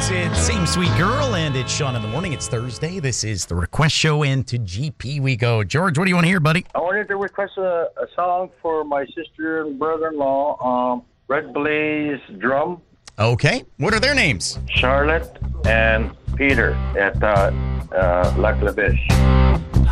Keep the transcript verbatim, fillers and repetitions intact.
Records. It's Same Sweet Girl, and it's Sean in the Morning. It's Thursday. This is the Request Show, and to G P we go. George, what do you want to hear, buddy? I wanted to request a, a song for my sister and brother-in-law, um, Red Blaze Drum. Okay. What are their names? Charlotte and Peter at uh, uh, Lac La Biche.